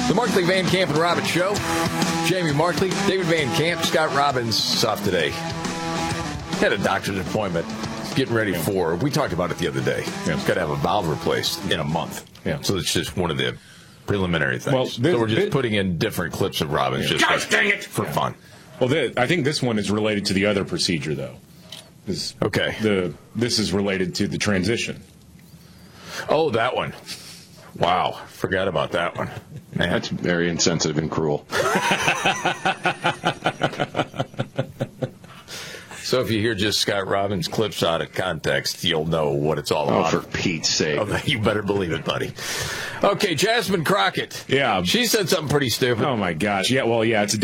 The Markley, Van Camp, and Robbins Show. Jamie Markley, David Van Camp, Scott Robbins off today. Had a doctor's appointment. Getting ready for, we talked about it the other day. Yeah. He's got to have a valve replaced in a month. Yeah. So it's just one of the preliminary things. Well, so we're just putting in different clips of Robbins just Gosh, dang it! for fun. Well, I think this one is related to the other procedure, though. Okay. This is related to the transition. Oh, that one. Wow. Forgot about that one. Man. That's very insensitive and cruel. So if you hear just Scott Robbins clips out of context, you'll know what it's all about. Oh, for Pete's sake. Oh, you better believe it, buddy. Okay, Jasmine Crockett. Yeah. She said something pretty stupid. Oh, my gosh. Yeah, well, yeah, it's a